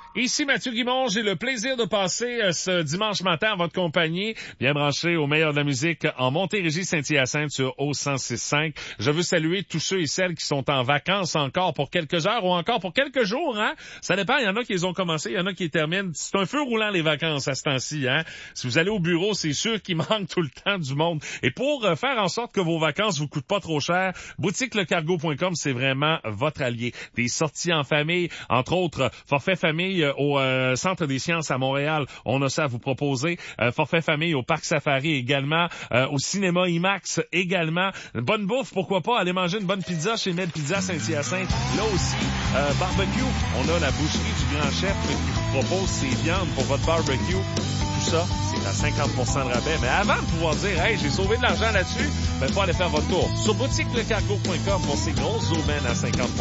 Ici Mathieu Guimond, j'ai le plaisir de passer ce dimanche matin à votre compagnie, bien branché au meilleur de la musique en Montérégie Saint-Hyacinthe sur O106.5. Je veux saluer tous ceux et celles qui sont en vacances encore pour quelques heures ou encore pour quelques jours, hein. Ça dépend, il y en a qui les ont commencé, il y en a qui les terminent. C'est un feu roulant les vacances à ce temps-ci, hein. Si vous allez au bureau, c'est sûr qu'il manque tout le temps du monde. Et pour faire en sorte que vos vacances vous coûtent pas trop cher, boutiquelecargo.com, c'est vraiment votre allié. Des sorties en famille, entre autres, forfait famille au Centre des sciences à Montréal. On a ça à vous proposer. Forfait famille au Parc Safari également. Au cinéma IMAX également. Une bonne bouffe, pourquoi pas aller manger une bonne pizza chez Med Pizza Saint-Hyacinthe. Là aussi, barbecue. On a la boucherie du Grand Chef qui vous propose ses viandes pour votre barbecue. Tout ça, c'est à 50% de rabais. Mais avant de pouvoir dire, hey, j'ai sauvé de l'argent là-dessus, ben, faut aller faire votre tour. Sur boutiquelecargo.com, on sait grosse aubaine à 50%.